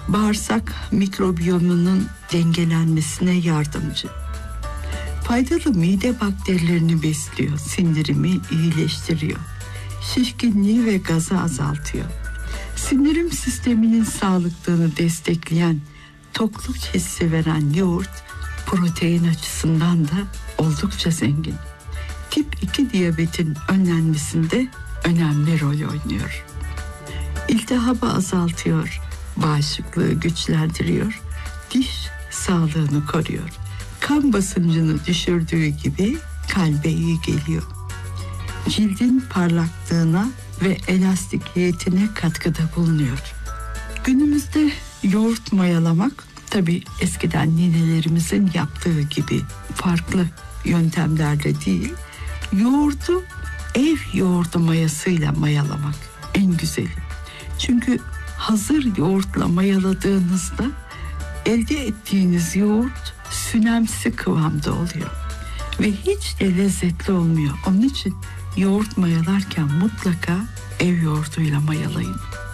Bağırsak mikrobiyomunun dengelenmesine yardımcı. Faydalı mide bakterilerini besliyor, sindirimi iyileştiriyor. Şişkinliği ve gazı azaltıyor. Sindirim sisteminin sağlıklılığını destekleyen, tokluk hissi veren yoğurt, protein açısından da oldukça zengin. Tip 2 diyabetin önlenmesinde önemli rol oynuyor. İltihabı azaltıyor, bağışıklığı güçlendiriyor, diş sağlığını koruyor. Kan basıncını düşürdüğü gibi kalbe iyi geliyor. Cildin parlaklığına ve elastikiyetine katkıda bulunuyor. Günümüzde yoğurt mayalamak tabii eskiden ninelerimizin yaptığı gibi farklı yöntemlerle değil, yoğurdu ev yoğurdu mayasıyla mayalamak en güzeli. Çünkü hazır yoğurtla mayaladığınızda elde ettiğiniz yoğurt sünemsi kıvamda oluyor ve hiç de lezzetli olmuyor. Onun için yoğurt mayalarken mutlaka ev yoğurduyla mayalayın.